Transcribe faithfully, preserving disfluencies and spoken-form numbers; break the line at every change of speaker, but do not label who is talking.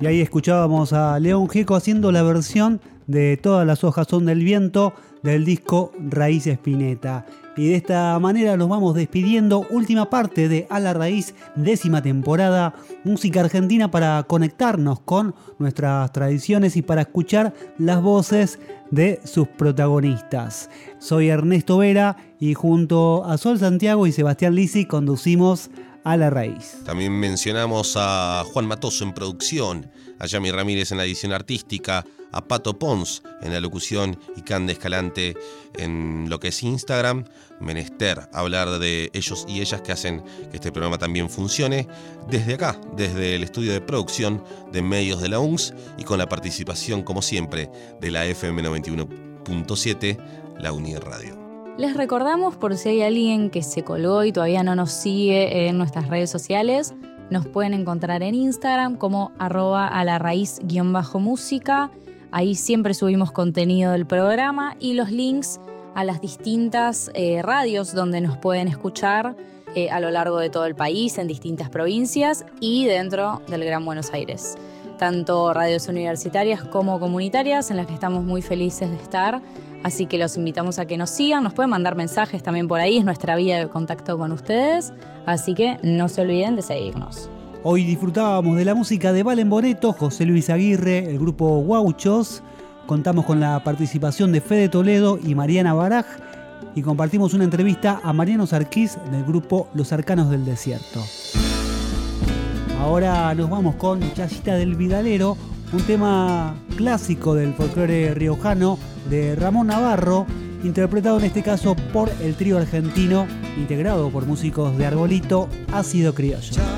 Y ahí escuchábamos a León Gieco haciendo la versión de Todas las hojas son del viento del disco Raíz Spinetta. Y de esta manera nos vamos despidiendo. Última parte de A la Raíz, décima temporada. Música argentina para conectarnos con nuestras tradiciones y para escuchar las voces de sus protagonistas. Soy Ernesto Vera y junto a Sol Santiago y Sebastián Lisi conducimos A la Raíz.
También mencionamos a Juan Matoso en producción, a Yami Ramírez en la edición artística, a Pato Pons en la locución y Cande Escalante en lo que es Instagram. Menester hablar de ellos y ellas que hacen que este programa también funcione desde acá, desde el estudio de producción de medios de la U N S y con la participación, como siempre, de la F M noventa y uno punto siete, la Uni Radio.
Les recordamos, por si hay alguien que se colgó y todavía no nos sigue en nuestras redes sociales, nos pueden encontrar en Instagram como arroba a la raíz guión bajo música. Ahí siempre subimos contenido del programa y los links a las distintas eh, radios donde nos pueden escuchar eh, a lo largo de todo el país, en distintas provincias y dentro del Gran Buenos Aires. Tanto radios universitarias como comunitarias, en las que estamos muy felices de estar. Así que los invitamos a que nos sigan, nos pueden mandar mensajes también por ahí, es nuestra vía de contacto con ustedes. Así que no se olviden de seguirnos.
Hoy disfrutábamos de la música de Valen Boneto, José Luis Aguirre, el grupo Guauchos. Contamos con la participación de Fede Toledo y Mariana Baraj y compartimos una entrevista a Mariano Sarquís del grupo Los Arcanos del Desierto. Ahora nos vamos con Chayita del Vidalero, un tema clásico del folclore riojano de Ramón Navarro, interpretado en este caso por el trío argentino integrado por músicos de Arbolito, Ácido Criollo.